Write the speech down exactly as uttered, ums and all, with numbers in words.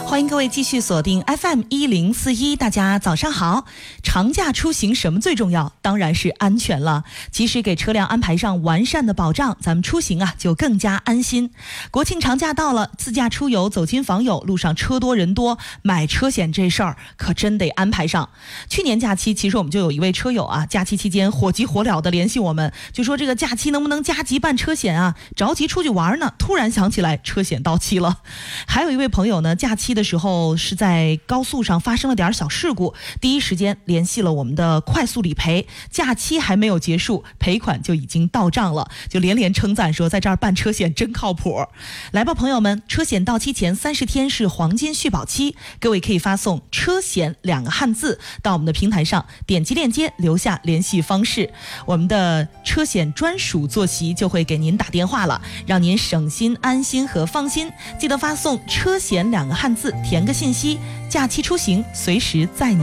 欢迎各位继续锁定 F M 一零四一，大家早上好。长假出行什么最重要？当然是安全了。及时给车辆安排上完善的保障，咱们出行啊就更加安心。国庆长假到了，自驾出游、走亲访友，路上车多人多，买车险这事儿可真得安排上。去年假期，其实我们就有一位车友啊，假期期间火急火燎的联系我们，就说这个假期能不能加急办车险啊？着急出去玩呢，突然想起来车险到期了。还有一位朋友呢，假期的时候是在高速上发生了点小事故，第一时间联系了我们的快速理赔，假期还没有结束，赔款就已经到账了，就连连称赞说在这儿办车险真靠谱。来吧朋友们，车险到期前三十天是黄金续保期，各位可以发送车险两个汉字到我们的平台上，点击链接留下联系方式，我们的车险专属坐席就会给您打电话了，让您省心安心和放心。记得发送车险两个汉字，填个信息，假期出行随时在你